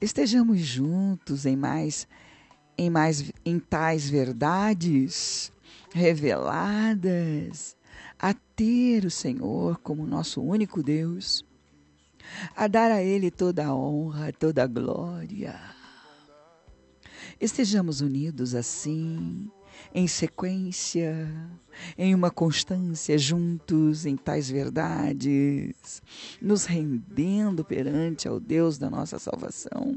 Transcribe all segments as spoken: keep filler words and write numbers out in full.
estejamos juntos em mais, em mais, em tais verdades reveladas, a ter o Senhor como nosso único Deus, a dar a Ele toda a honra, toda a glória. Estejamos unidos assim, em sequência, em uma constância, juntos em tais verdades, nos rendendo perante ao Deus da nossa salvação.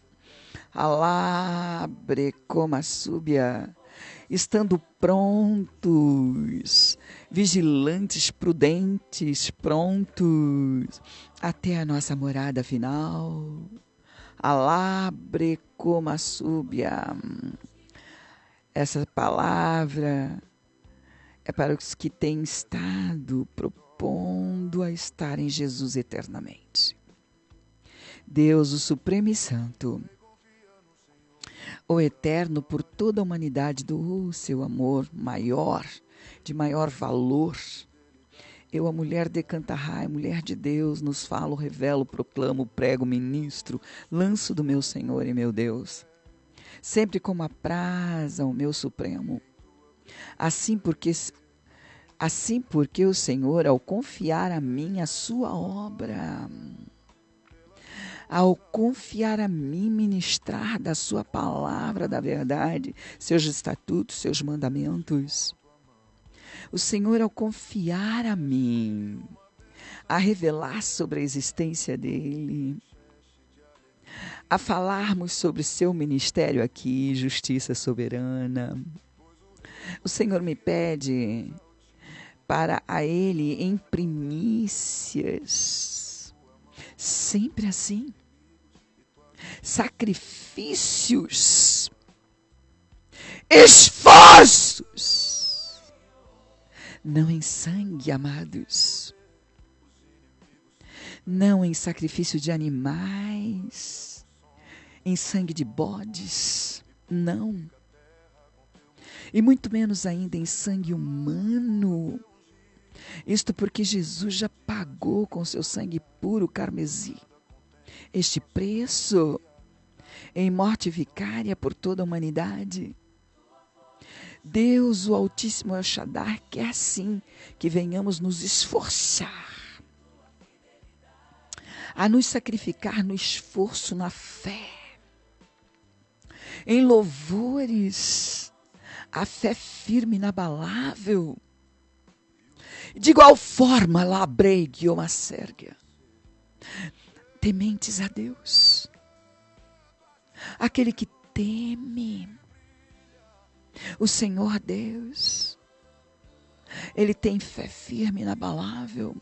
Alá, Brecomassúbia, estando prontos, vigilantes, prudentes, prontos, até a nossa morada final. Alá, Brecomassúbia. Essa palavra é para os que têm estado propondo a estar em Jesus eternamente. Deus, o Supremo e Santo, o Eterno por toda a humanidade, do seu amor maior, de maior valor. Eu, a mulher de Cantarrai, mulher de Deus, nos falo, revelo, proclamo, prego, ministro, lanço do meu Senhor e meu Deus, sempre como apraz ao meu Supremo. Assim porque, assim porque o Senhor, ao confiar a mim a sua obra, ao confiar a mim ministrar da sua palavra da verdade, seus estatutos, seus mandamentos, o Senhor, ao confiar a mim, a revelar sobre a existência dele, a falarmos sobre seu ministério aqui, justiça soberana, o Senhor me pede para a ele em primícias, sempre assim, sacrifícios, esforços, não em sangue, amados, não em sacrifício de animais, em sangue de bodes, não, e muito menos ainda em sangue humano. Isto porque Jesus já pagou com seu sangue puro carmesim este preço em morte vicária por toda a humanidade. Deus, o Altíssimo El Shaddai, quer assim que venhamos nos esforçar, a nos sacrificar no esforço, na fé, em louvores, a fé firme, inabalável. De igual forma, labrei guiomacerga, tementes a Deus, aquele que teme o Senhor Deus, ele tem fé firme, inabalável,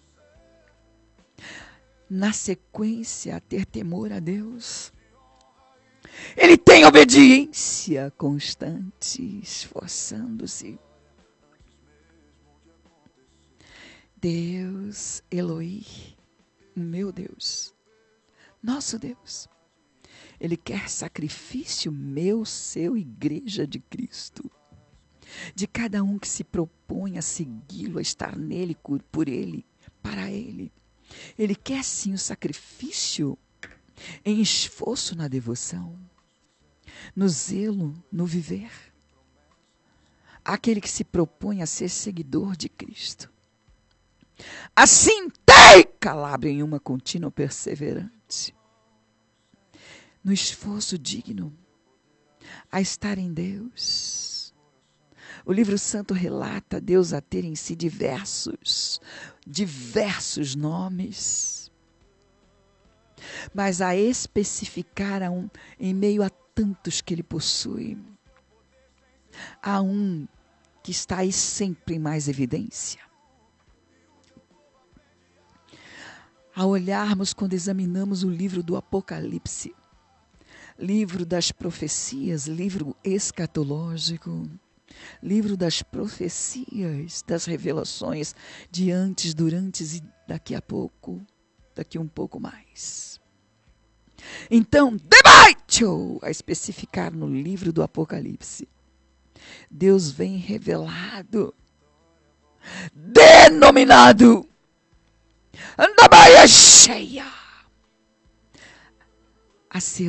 na sequência, a ter temor a Deus, ele tem obediência constante, esforçando-se. Deus, Eloí, meu Deus, nosso Deus, ele quer sacrifício meu, seu, igreja de Cristo, de cada um que se propõe a segui-lo, a estar nele, por ele, para ele. Ele quer sim o sacrifício em esforço na devoção, no zelo, no viver. Aquele que se propõe a ser seguidor de Cristo. Assim tem calabro em uma contínua perseverante, no esforço digno a estar em Deus. O livro santo relata Deus a ter em si diversos, diversos nomes, mas a especificar a um, em meio a tantos que ele possui, há um que está aí sempre em mais evidência. Ao olharmos, quando examinamos o livro do Apocalipse, livro das profecias, livro escatológico, livro das profecias, das revelações de antes, durante e daqui a pouco, daqui um pouco mais. Então, debate a especificar no livro do Apocalipse, Deus vem revelado, denominado, Andabaia cheia a ser